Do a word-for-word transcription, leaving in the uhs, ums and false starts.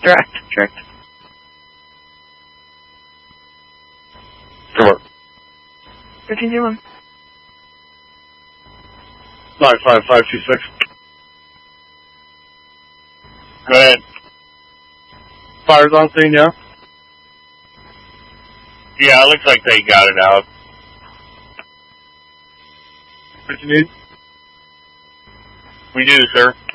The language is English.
direct, direct. Sure. fifteen zero one. nine five five two six. Go ahead. Fire's on scene, yeah? Yeah, it looks like they got it out. What you need? We do, sir.